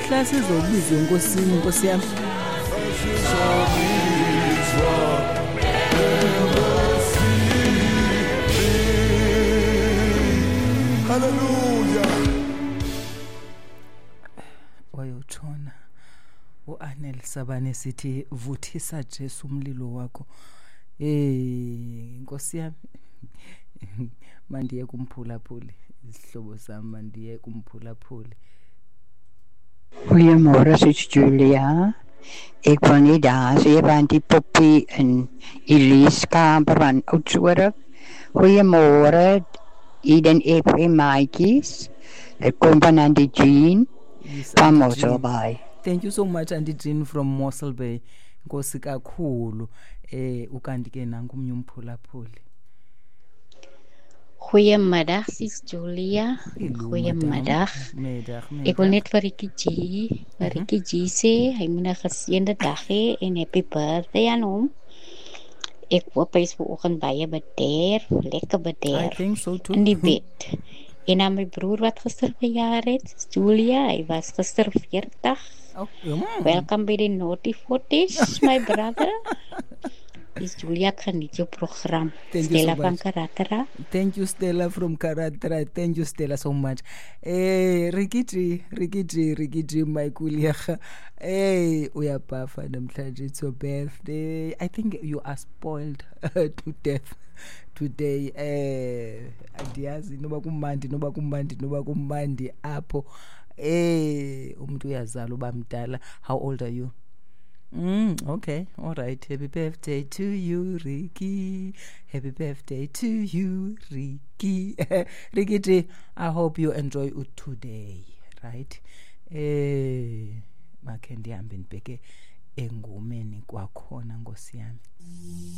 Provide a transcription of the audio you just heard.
mhla sizobizwa enkosini, Nkosi yami. Hallelujah. Wayotshona uAnel Sabane sithi vuthisa Jesu umlilo wakho. Nkosi yami. Mandiye kumphulaphuli, isihlobo sami mandiye kumphulaphuli. Goeiemôre, Sis Julia. Ek wil nie daar sê van die Poppy en Elise Kamper van Oudtshoorn. Goeiemôre, Eden FM maatjies. Ek kom van Auntie Jean van Mossel Bay. Thank you so much, Auntie Jean from Mossel Bay. Nkosi kakhulu. Ukanti ke nangu umnye umphulaphuli. Goeiemiddag, Sis Julia. Goeiemiddag. Ek wil net vir Ricky G sê, hy moet 'n geseënde dag hê en happy birthday aan hom. Ek hoop hy is vanoggend baie bederf, lekker bederf. I think so too. In die bed. En aan my broer wat gister verjaar het, Sis Julia, hy was gister 40. Oh, Welcome by the Naughty 40s, my brother. Is Julia geniet jou program. Stella van Karatara. Thank you, Stella from Karatara. Thank you, Stella, so much. Ricky G, my kuliaga. Uyapafa namhlanje, it's your birthday. I think you are spoiled to death today. Adiyazi noba kumandi apho. Umuntu uyazala uba mdala. How old are you? Okay, all right. Happy birthday to you, Ricky. Happy birthday to you, Ricky. Ricky G, I hope you enjoy it today, right? Makhe ndihambe ndibheke engomeni kwakhona, Nkosi yami.